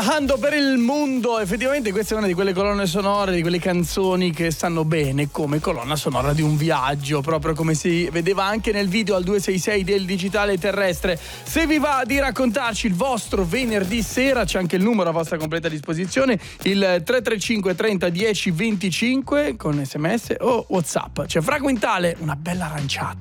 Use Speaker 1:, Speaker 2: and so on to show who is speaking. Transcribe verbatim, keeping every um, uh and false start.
Speaker 1: Viajando per il mondo, effettivamente questa è una di quelle colonne sonore, di quelle canzoni che stanno bene come colonna sonora di un viaggio, proprio come si vedeva anche nel video al due sei sei del Digitale Terrestre. Se vi va di raccontarci il vostro venerdì sera, c'è anche il numero a vostra completa disposizione, il tre tre cinque trenta dieci venticinque con sms o WhatsApp. C'è Fra Quintale, una bella aranciata.